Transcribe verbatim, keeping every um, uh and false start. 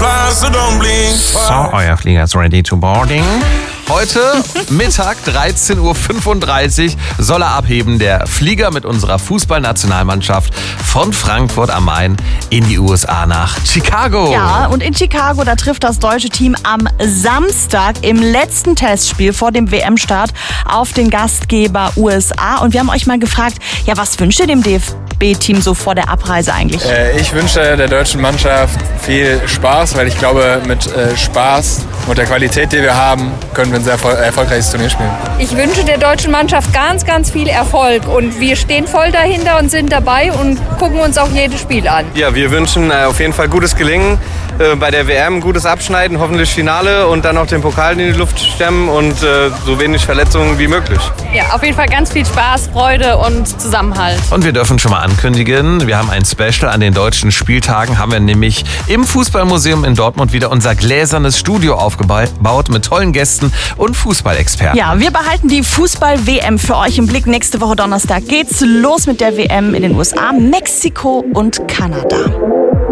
So, euer Flieger ist ready to boarding. Heute Mittag dreizehn Uhr fünfunddreißig soll er abheben, der Flieger mit unserer Fußballnationalmannschaft von Frankfurt am Main in die U S A nach Chicago. Ja, und in Chicago, da trifft das deutsche Team am Samstag im letzten Testspiel vor dem W M-Start auf den Gastgeber U S A. Und wir haben euch mal gefragt, ja, was wünscht ihr dem D F B-Team so vor der Abreise eigentlich? Äh, ich wünsche der deutschen Mannschaft viel Spaß, weil ich glaube, mit äh, Spaß und der Qualität, die wir haben, können wir ein sehr erfol- erfolgreiches Turnier spielen. Ich wünsche der deutschen Mannschaft ganz, ganz viel Erfolg und wir stehen voll dahinter und sind dabei und gucken uns auch jedes Spiel an. Ja, wir wünschen äh, auf jeden Fall gutes Gelingen äh, bei der W M, gutes Abschneiden, hoffentlich Finale und dann auch den Pokal in die Luft stemmen und äh, so wenig Verletzungen wie möglich. Ja, auf jeden Fall ganz viel Spaß, Freude und Zusammenhalt. Und wir dürfen schon mal ankündigen, wir haben ein Special an den deutschen Spieltagen, haben wir nämlich im Fußballmuseum in Dortmund wieder unser gläsernes Studio aufgebaut mit tollen Gästen und Fußballexperten. Ja, wir behalten die Fußball-W M für euch im Blick. Nächste Woche Donnerstag geht's los mit der W M in den U S A, Mexiko und Kanada.